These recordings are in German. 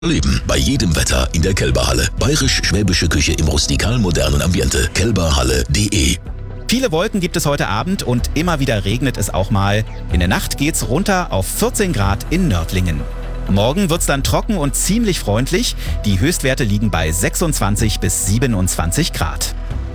Leben bei jedem Wetter in der Kelberhalle. Bayerisch-schwäbische Küche im rustikal-modernen Ambiente. kelberhalle.de. Viele Wolken gibt es heute Abend und immer wieder regnet es auch mal. In der Nacht geht's runter auf 14 Grad in Nördlingen. Morgen wird's dann trocken und ziemlich freundlich. Die Höchstwerte liegen bei 26 bis 27 Grad.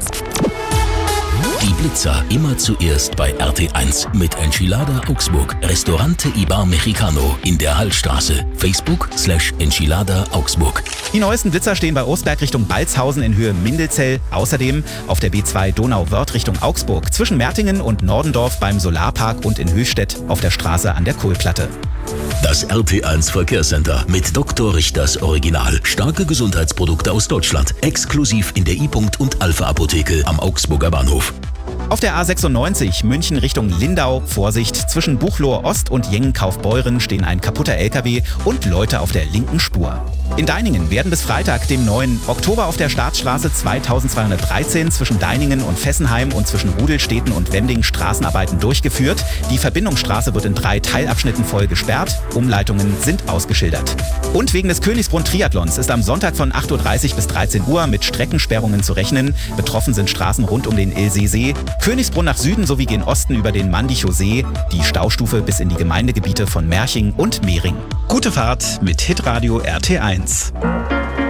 Die Blitzer immer zuerst bei RT1 mit Enchilada Augsburg. Restaurante Ibar Mexicano in der Hallstraße. Facebook/Enchilada Augsburg. Die neuesten Blitzer stehen bei Ursberg Richtung Balzhausen in Höhe Mindelzell. Außerdem auf der B2 Donau-Wörth Richtung Augsburg. Zwischen Mertingen und Nordendorf beim Solarpark und in Höchstädt auf der Straße an der Kohlplatte. Das RT1 Verkehrscenter mit Dr. Richters Original. Starke Gesundheitsprodukte aus Deutschland. Exklusiv in der I-Punkt und Alpha Apotheke am Augsburger Bahnhof. Auf der A96 München Richtung Lindau. Vorsicht, zwischen Buchloe Ost und Jengenkaufbeuren stehen ein kaputter LKW und Leute auf der linken Spur. In Deiningen werden bis Freitag, dem 9. Oktober, auf der Staatsstraße 2213 zwischen Deiningen und Fessenheim und zwischen Rudelstädten und Wending Straßenarbeiten durchgeführt. Die Verbindungsstraße wird in 3 Teilabschnitten voll gesperrt. Umleitungen sind ausgeschildert. Und wegen des Königsbrunn-Triathlons ist am Sonntag von 8:30 Uhr bis 13 Uhr mit Streckensperrungen zu rechnen. Betroffen sind Straßen rund um den Ilseesee, Königsbrunn nach Süden sowie gen Osten über den Mandichow See, die Staustufe bis in die Gemeindegebiete von Merching und Mehring. Gute Fahrt mit Hitradio RT1.